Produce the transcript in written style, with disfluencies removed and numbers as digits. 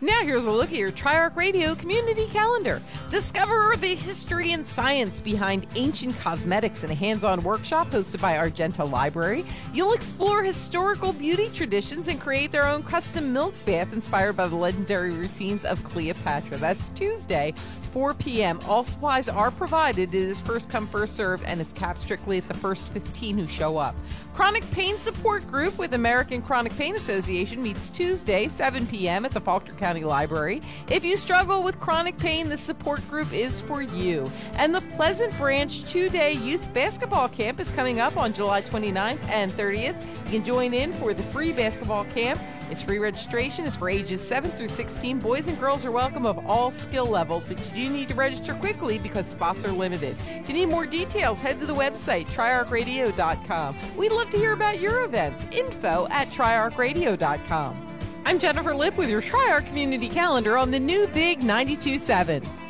Now here's a look at your Triarch Radio community calendar. Discover the history and science behind ancient cosmetics in a hands-on workshop hosted by Argenta Library. You'll explore historical beauty traditions and create their own custom milk bath inspired by the legendary routines of Cleopatra. That's Tuesday, 4 p.m. All supplies are provided. It is first come, first served, and it's capped strictly at the first 15 who show up. Chronic Pain Support Group with American Chronic Pain Association meets Tuesday, 7 p.m. at the Faulkner County Library. If you struggle with chronic pain, the support group is for you. And the Pleasant Branch 2-day youth basketball camp is coming up on July 29th and 30th. You can join in for the free basketball camp. It's free registration. It's for ages 7 through 16. Boys and girls are welcome of all skill levels, but you do need to register quickly because spots are limited. If you need more details, head to the website, triarchradio.com. We'd love to hear about your events. info@triarchradio.com. I'm Jennifer Lipp with your Triarch Community Calendar on the new Big 92.7.